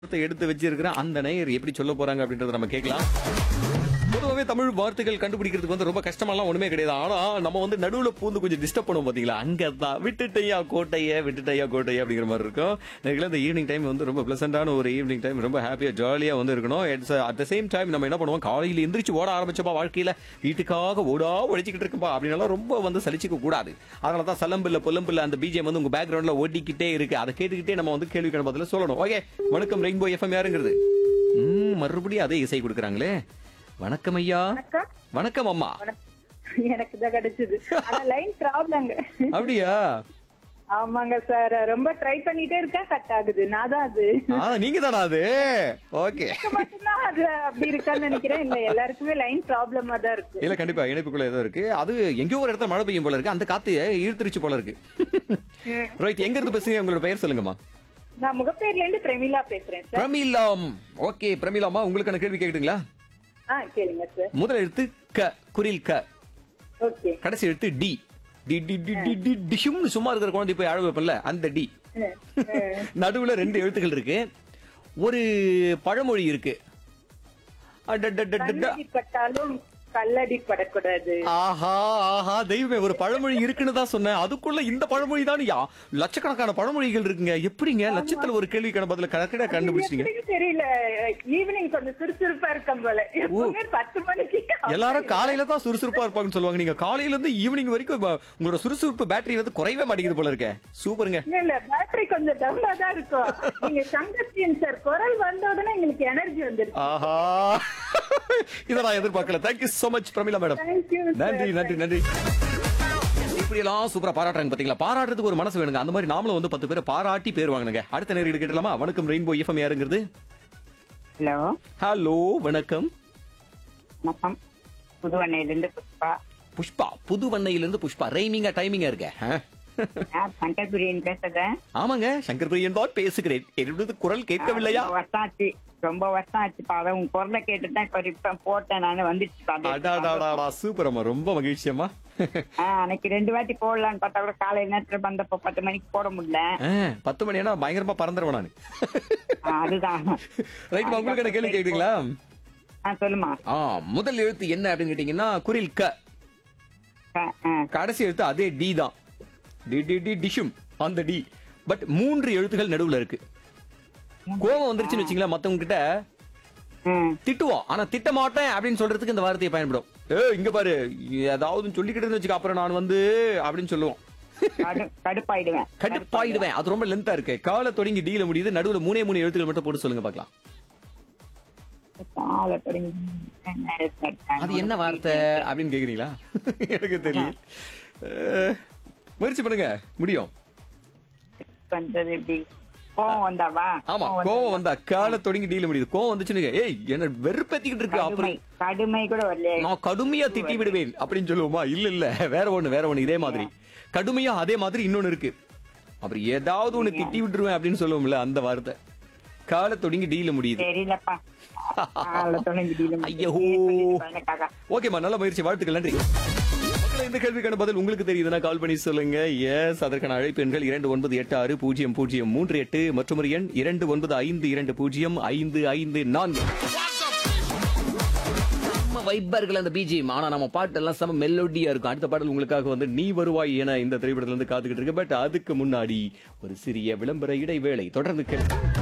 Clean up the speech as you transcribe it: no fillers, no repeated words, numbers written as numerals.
எடுத்து வச்சிருக்கிறேன். அந்த நேயர் எப்படி சொல்ல போறாங்க அப்படின்றத நம்ம கேட்கலாம். பொதுவாகவே தமிழ் வார்த்தைகள் கண்டுபிடிக்கிறதுக்கு வந்து ரொம்ப கஷ்டமாலாம் ஒண்ணுமே கிடையாது. ஆனா நம்ம வந்து நடுவுல பூந்து கொஞ்சம் டிஸ்டர்ப் பண்ணுவோம் பாத்தீங்களா, அங்கதான் விட்டுட்டையா கோட்டைய அப்படிங்கிற மாதிரி இருக்கும். எனக்கு இந்த ஈவினிங் டைம் வந்து ரொம்ப பிளசண்டான ஒரு ஈவினிங் டைம், ரொம்ப ஹாப்பியா ஜாலியா வந்து இருக்கணும். அட் த சேம் டைம் நம்ம என்ன பண்ணுவோம், காலையில எந்திரிச்சு ஓட ஆரம்பிச்சப்பா வாழ்க்கையில வீட்டுக்காக ஒழிச்சுக்கிட்டு இருக்குப்பா அப்படின்னாலும் ரொம்ப வந்து சலிச்சுக்க கூடாது. அதனால தான் சலம்பில்ல பொல்லம்பில்ல அந்த பிஜிஎம் வந்து உங்க பேக்ரவுண்ட்ல ஓடிக்கிட்டே இருக்கு. அதை கேட்டுக்கிட்டே நம்ம வந்து கேள்விக்கான பதில சொல்லணும். ஓகே, வணக்கம் ரெயின்போ எஃப்எம் யாருங்கிறது? மறுபடியும் அதே இசை கொடுக்குறாங்களே. வணக்கம் ஐயா. வணக்கம் அம்மா. எனக்கு தான் கிடைச்சது. ஆனா லைன் ப்ராப்ளம்ங்க. அப்படியா? ஆமாங்க சார், ரொம்ப ட்ரை பண்ணிட்டே இருக்கா, கட் ஆகுது. நான் தான் அது. நீங்க தானா அது? ஓகே. மட்டும்தான் அது அப்படி இருக்கான்னு நினைக்கிறேன். இல்ல, எல்லாருக்குமே லைன் ப்ராப்ளமா தான் இருக்கு. இல்ல, கண்டிப்பா இணைப்புக்குள்ள ஏதோ இருக்கு. அது எங்கேயோ ஒரு இடத்துல மழை பெய்யும் போல இருக்கு. அந்த காத்து இழுத்துருச்சு போல இருக்கு. ரைட், எங்க இருந்து பேசுறீங்க? உங்களோட பெயர் சொல்லுங்கம்மா. நான் முகப்பேர்ல இருந்து பிரமிளா பேசுறேன் சார். பிரமிளாம். ஓகே பிரமிளாமா, உங்களுக்கான கேள்வி கேக்குதுங்களா? கேளுங்க சார். முதல் எழுத்து க, குரில் க. ஓகே. கடைசி எழுத்து D. D D D D D டிஷும்னு சும்மா இருக்கிற குழந்தை போய் அழகு வைப்பல, அந்த டி. நடுவுல 2 எழுத்துக்கள் இருக்கு. ஒரு பழமொழி இருக்கு. கல்லடி பட்டாலும் கல்லடி படக்கூடாது. ஆஹா ஆஹா, தெய்வமே, ஒரு பழமொழி இருக்குன்னு தான் சொன்னேன். அதுக்குள்ள இந்த பழமொழி தான். லட்சக்கணக்கான பழமொழிகள் இருக்குங்க. எப்படிங்க லட்சத்துல ஒரு கேள்விக்கான பதில கரெக்டா கண்டுபிடிச்சீங்க? தெரியல, ஈவினிங் கொஞ்சம் சுறுசுறுப்பா இருக்கும் போல. 10 மணிக்கு எல்லாரும் காலையில தான் சுறுசுறுப்பா இருப்பாங்கன்னு சொல்லுவாங்க. நீங்க காலையில இருந்து ஈவினிங் வரைக்கும் உங்களோட சுறுசுறுப்பு பேட்டரி வந்து குறையவே மாட்டேங்குது போல இருக்க. சூப்பருங்க. இல்ல, பேட்டரி கொஞ்சம் டவுனா தான் இருக்கும். நீங்க சங்கத்தியன் சார் குரல் வந்த உடனே எங்களுக்கு எனர்ஜி வந்துருச்சு. ஆஹா, இத நான் எதிர்பார்க்கல. Thank you so much Pramila madam. நன்றி நன்றி நன்றி. இப்படி எல்லாம் சூப்பரா பாராட்டுறாங்க பாத்தீங்களா. பாராட்டுறதுக்கு ஒரு மனசு வேணுங்க. அந்த மாதிரி நாமளும் வந்து 10 பேரை பாராட்டி பேர் வாங்கினுங்க. அடுத்த நேரம் கேட்டலாமா? வணக்கம் ரெயின்போ எஃப்எம் யாருங்கிறது? ஹலோ. ஹலோ, வணக்கம். வணக்கம். புதுவண்ணையிலிருந்து புஷ்பா. புஷ்பா, புதுவண்ணையிலிருந்து புஷ்பா. ரைமிங்கா டைமிங்கா இருக்க. சங்கர் பிரியன் பேசுறேன். ஆமாங்க, சங்கர் பிரியன் தான் பேசுகிறேன். என்னோட குரல் கேட்கவில்லையா? ரொம்ப வருஷம் ஆச்சு. உங்க குரலை கேட்டுதான் இப்ப போட்டேன். நானு வந்துச்சு. சூப்பரம்மா, ரொம்ப மகிழ்ச்சியம்மா. அன்னைக்கு 2 வாட்டி போடலான்னு பார்த்தா கூட காலையில நேரத்துல வந்தப்போ 10 மணிக்கு போட முடியல. 10 மணினா பயங்கரமா பறந்துருவேன் நானு. அதுதான். ரைட், உங்களுக்கு என்ன கேள்வி கேக்குறீங்களா? சொல்லுமா. முதல் எழுத்து என்ன அப்படின்னு கேட்டீங்கன்னா குரில் க. கடைசி எழுத்து அதே டி தான். டி டி டி டிஷும், அந்த டி. பட் 3 எழுத்துகள் நடுவுல இருக்கு. கோபம் வந்துருச்சுன்னு வச்சுங்களேன், மத்தவங்க கிட்ட திட்டுவோம். ஆனா திட்ட மாட்டேன் அப்படின்னு சொல்றதுக்கு இந்த வார்த்தையை பயன்படும். இங்க பாரு, ஏதாவது சொல்லிக்கிட்டு வச்சுக்க, அப்புறம் நான் வந்து அப்படின்னு சொல்லுவோம். கடுப்பாயிடுவேன். அது ரொம்ப லென்த்தா இருக்கு. கால தொடங்கி டீல முடியுது. நடுவுல 3 எழுத்துக்கள் மட்டும் போட்டு சொல்லுங்க பாக்கலாம். அது என்ன வார்த்தை அப்படின்னு கேக்குறீங்களா? எனக்கு தெரியும். முயற்சி பண்ணுங்க, முடியும். ஆமா, கோவம் வந்தா கால தொடங்கி டீல முடியுது. கோவம் வந்துச்சுன்னு, ஏய் என்ன வெறுப்பேத்திக்கிட்டு இருக்கு, அப்புறம் கடுமை கூட வரல, நான் கடுமையா திட்டி விடுவேன் அப்படின்னு சொல்லுவோமா? இல்ல வேற ஒண்ணு இதே மாதிரி கடுமையா. அதே மாதிரி இன்னொன்னு இருக்கு. அப்புறம் ஏதாவது ஒண்ணு திட்டி விட்டுருவேன் அப்படின்னு சொல்லுவோம்ல, அந்த வார்த்தை கால தொடங்கி டீல முடியுது. தெரியலப்பா. ஐயோ. ஓகேமா, நல்ல முயற்சி, வாழ்த்துக்கள், நன்றி. இந்த கேள்விக்கான பதில் உங்களுக்கு தெரியுதுன்னா கால் பண்ணி சொல்லுங்க. எஸ், அதற்கான அழைப்பு எண்கள் 29860038 மற்றும் ஒரு எண் 2952205554. நம்ம வைப்பர்கள் அந்த பிஜிஎம். ஆனா நம்ம பாட்டு எல்லாம் செம மெலோடியா இருக்கும். அடுத்த பாடல் உங்களுக்காக வந்து நீ வருவாய் என இந்த திரைப்படத்துல இருந்து காத்துக்கிட்டு இருக்கு. பட் அதுக்கு முன்னாடி ஒரு சிறிய விளம்பர இடைவேளை. தொடர்ந்து கேள்வி.